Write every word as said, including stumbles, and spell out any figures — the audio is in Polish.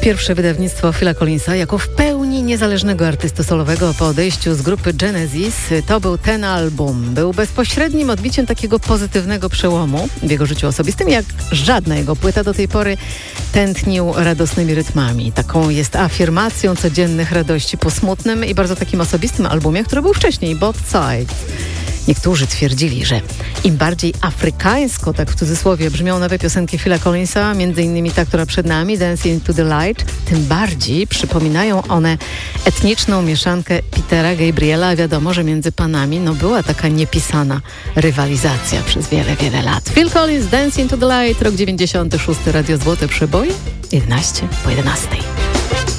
Pierwsze wydawnictwo Phila Collinsa jako w pełni niezależnego artysty solowego po odejściu z grupy Genesis. To był ten album. Był bezpośrednim odbiciem takiego pozytywnego przełomu w jego życiu osobistym, jak żadna jego płyta do tej pory tętnił radosnymi rytmami. Taką jest afirmacją codziennych radości po smutnym i bardzo takim osobistym albumie, który był wcześniej, Both Sides. Niektórzy twierdzili, że im bardziej afrykańsko, tak w cudzysłowie, brzmią nowe piosenki Phila Collinsa, między innymi ta, która przed nami, Dancing to the Light, tym bardziej przypominają one etniczną mieszankę Petera Gabriela. Wiadomo, że między panami no, była taka niepisana rywalizacja przez wiele, wiele lat. Phil Collins, Dancing to the Light, rok dziewięćdziesiąty szósty, Radio Złote Przeboje, jedenaście po jedenastej.